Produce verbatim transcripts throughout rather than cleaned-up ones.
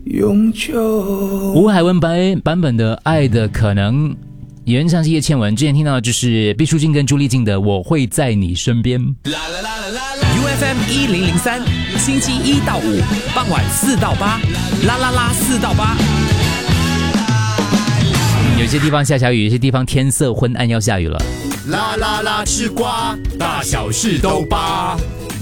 永久。 吴海文版版本的《爱的可能》，原唱是叶倩文，之前听到的就是毕书尽跟朱丽静的《我会在你身边》。 U F M 一零零三，星期一到五傍晚四到八，啦啦啦四到八。 有些地方下小雨，有些地方天色昏暗要下雨了。 啦啦啦吃瓜，大小事都扒。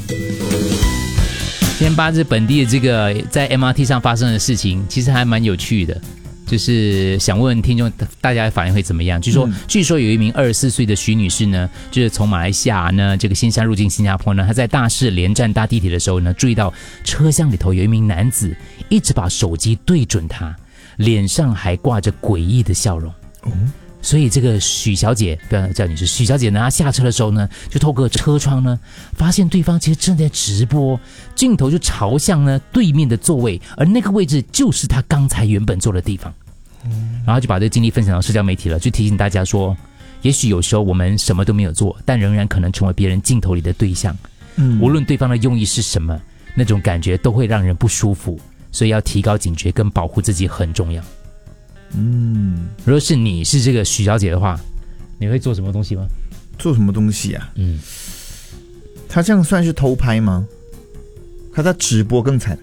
今天八字本地的这个在 M R T 上发生的事情，其实还蛮有趣的。就是想问问听众，大家的反应会怎么样？据说，嗯、据说有一名二十四岁的徐女士呢，就是从马来西亚呢这个新山入境新加坡呢，她在大士连站搭地铁的时候呢，注意到车厢里头有一名男子一直把手机对准她，脸上还挂着诡异的笑容。哦。所以这个许小姐，不要叫女士，许小姐呢，她下车的时候呢，就透过车窗呢，发现对方其实正在直播，镜头就朝向呢对面的座位，而那个位置就是她刚才原本坐的地方。然后就把这个经历分享到社交媒体了，就提醒大家说，也许有时候我们什么都没有做，但仍然可能成为别人镜头里的对象。嗯，无论对方的用意是什么，那种感觉都会让人不舒服，所以要提高警觉跟保护自己很重要。嗯，如果是你是这个许小姐的话，你会做什么东西吗？ 做什么东西啊？ 嗯， 他这样算是偷拍吗？他在直播更惨。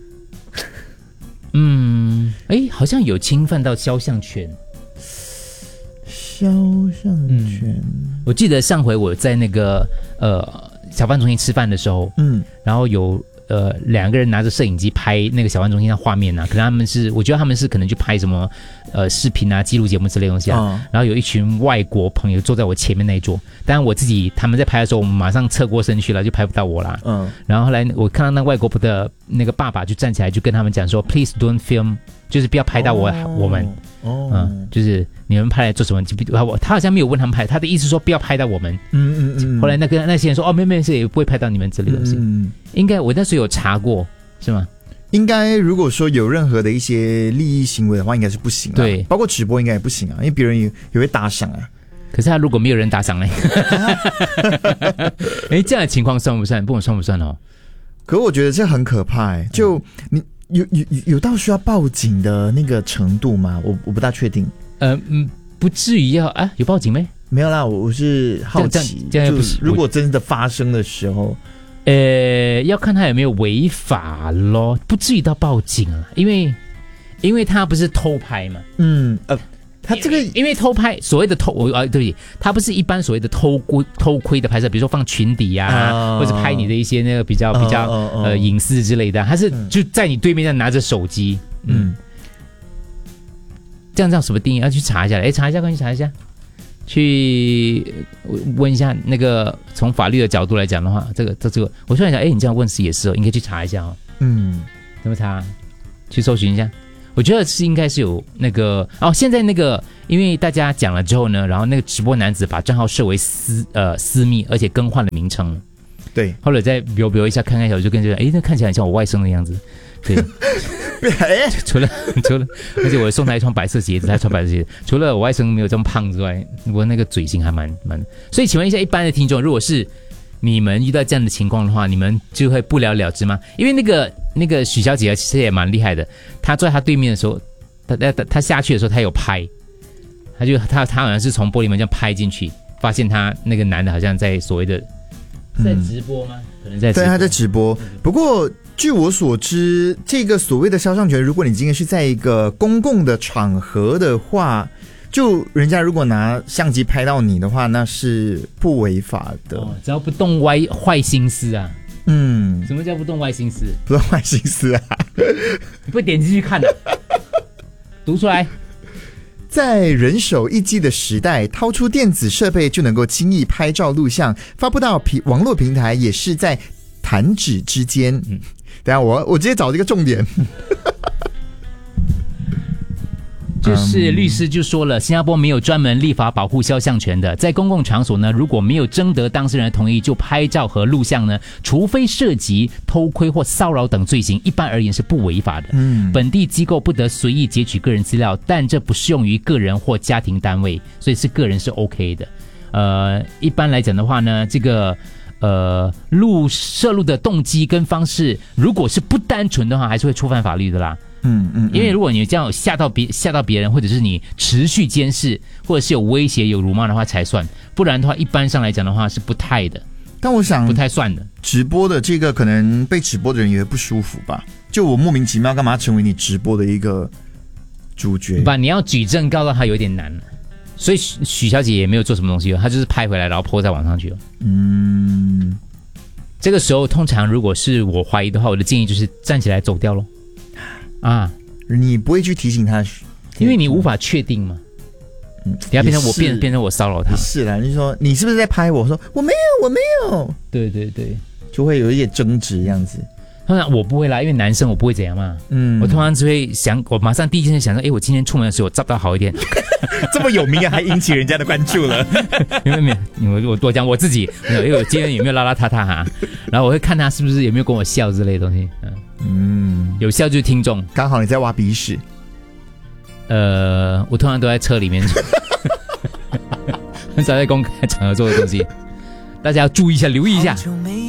嗯，哎，好像有侵犯到肖像权。 肖像权、 嗯，我记得上回我在那个呃小贩中心吃饭的时候，嗯，然后有。呃，两个人拿着摄影机拍那个小贩中心的画面啊，可能他们是，我觉得他们是可能去拍什么呃视频啊、记录节目之类的东西啊。哦、然后有一群外国朋友坐在我前面那一桌，当然我自己他们在拍的时候，我们马上侧过身去了，就拍不到我啦。嗯。然后后来我看到那外国的那个爸爸就站起来，就跟他们讲说 ，Please don't film， 就是不要拍到我、哦、我们。哦。嗯，就是你们拍来做什么？他好像没有问他们拍，他的意思说不要拍到我们。嗯嗯嗯。后来那个那些人说，哦，没没事，也不会拍到你们之类的东西。嗯。应该我那时候有查过，是吗？ 应该如果说有任何的一些利益行为的话，应该是不行啊。 对， 包括直播应该也不行啊，因为别人也也会打赏啊。 可是他如果没有人打赏呢？哎，这样的情况算不算？不管算不算哦。 可我觉得这很可怕、欸，就、嗯、你有有有到需要报警的那个程度吗？我我不大确定。 呃嗯，不至于要啊，有报警没？ 没有啦，我我是好奇， 这样这样不是如果真的发生的时候。 呃，要看他有没有违法咯，不至于到报警了，因为因为他不是偷拍嘛， 嗯呃，他这个因为偷拍所谓的偷，我啊对不起，他不是一般所谓的偷窥偷窥的拍摄，比如说放裙底啊，哦、或者拍你的一些那个比较比较、哦哦、呃隐私之类的，他是就在你对面上拿着手机，嗯，嗯这样这样什么定义？要去查一下，哎，查一下，快去查一下。去问一下那个从法律的角度来讲的话，这个这这个，我突然想，哎，你这样问是也是哦，应该去查一下哦。嗯，怎么查？去搜寻一下。我觉得是应该是有那个哦，现在那个，因为大家讲了之后呢，然后那个直播男子把账号设为私呃私密，而且更换了名称。 对， 后来再瞄瞄一下，看看一下，我就跟着，哎，那看起来很像我外甥的样子。对，除了除了，而且我送他一双白色鞋子，他穿白色鞋子。除了我外甥没有这么胖之外，我那个嘴型还蛮蛮。所以，请问一下，一般的听众，如果是你们遇到这样的情况的话，你们就会不了了之吗？因为那个那个许小姐其实也蛮厉害的，她坐在她对面的时候，她她她下去的时候，她有拍，她就她她好像是从玻璃门这样拍进去，发现她那个男的好像在所谓的在直播吗？可能在直播， 对，他在直播。不过据我所知，这个所谓的肖像权，如果你今天是在一个公共的场合的话，就人家如果拿相机拍到你的话，那是不违法的。 哦、只要不动歪坏心思啊。嗯，什么叫不动歪心思？ 不动歪心思啊！ 你不会点进去看的，读出来。 在人手一机的时代，掏出电子设备就能够轻易拍照录像，发布到平网络平台也是在弹指之间。嗯，等一下我我直接找这个重点。 就是律师就说了，新加坡没有专门立法保护肖像权的，在公共场所呢，如果没有征得当事人的同意就拍照和录像呢，除非涉及偷窥或骚扰等罪行，一般而言是不违法的。嗯，本地机构不得随意截取个人资料，但这不适用于个人或家庭单位，所以是个人是 OK 的。呃，一般来讲的话呢，这个呃录摄录的动机跟方式，如果是不单纯的话，还是会触犯法律的啦。 嗯嗯， 因为如果你这样吓到别吓到别人，或者是你持续监视，或者是有威胁、有辱骂的话才算，不然的话，一般上来讲的话是不太的。 但我想不太算的。 直播的这个可能被直播的人也会不舒服吧？就我莫名其妙干嘛成为你直播的一个主角？ 把你要举证告到他有点难，所以许许小姐也没有做什么东西，她就是拍回来然后 po 在网上去了。 嗯， 这个时候通常如果是我怀疑的话，我的建议就是站起来走掉咯。啊， 你不会去提醒他， 因为你无法确定嘛。嗯，等下变成我变变成我骚扰他。 是啦，你就说你是不是在拍我？我说我没有，我没有。 对对对， 就会有一点争执这样子。 通常我不会啦，因为男生我不会怎样嘛。嗯，我通常只会想，我马上第一件事想说，哎，我今天出门的时候我照到好一点。 这么有名啊，还引起人家的关注了。 没有没有，我我我讲我自己，因为我今天有没有邋邋遢遢哈，然后我会看他是不是有没有跟我笑之类的东西。嗯嗯，有笑就是听众。 刚好你在挖鼻屎。 呃，我通常都在车里面，很少在公开场合做的东西，大家要注意一下，留意一下。